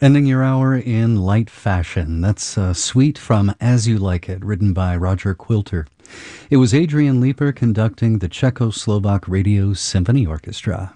Ending your hour in light fashion. That's Suite from As You Like It, written by Roger Quilter. It was Adrian Leeper conducting the Czechoslovak Radio Symphony Orchestra.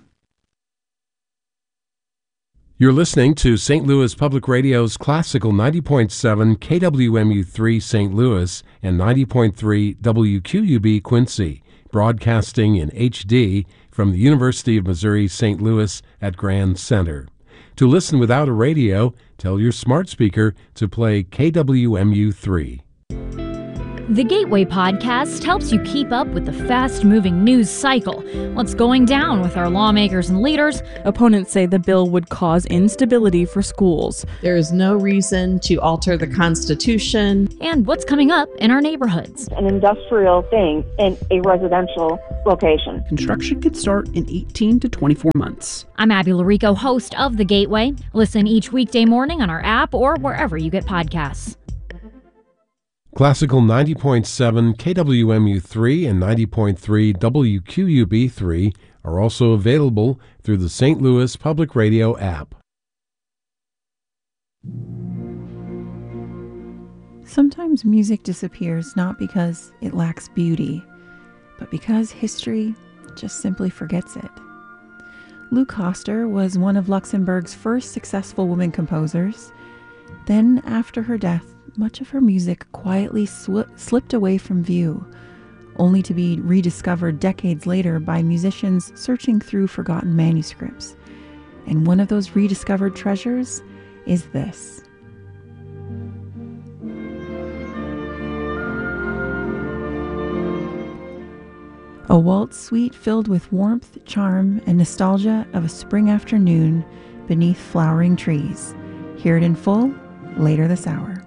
You're listening to St. Louis Public Radio's Classical 90.7 KWMU3 St. Louis and 90.3 WQUB Quincy, broadcasting in HD from the University of Missouri St. Louis at Grand Center. To listen without a radio, tell your smart speaker to play KWMU3. The Gateway Podcast helps you keep up with the fast-moving news cycle. What's going down with our lawmakers and leaders? Opponents say the bill would cause instability for schools. There is no reason to alter the Constitution. And what's coming up in our neighborhoods. An industrial thing in a residential location. Construction could start in 18 to 24 months. I'm Abby Larico, host of The Gateway. Listen each weekday morning on our app or wherever you get podcasts. Classical 90.7 KWMU3 and 90.3 WQUB3 are also available through the St. Louis Public Radio app. Sometimes music disappears not because it lacks beauty, but because history just simply forgets it. Lou Koster was one of Luxembourg's first successful women composers. Then, after her death, much of her music quietly slipped away from view, only to be rediscovered decades later by musicians searching through forgotten manuscripts. And one of those rediscovered treasures is this. A waltz suite filled with warmth, charm, and nostalgia of a spring afternoon beneath flowering trees. Hear it in full later this hour.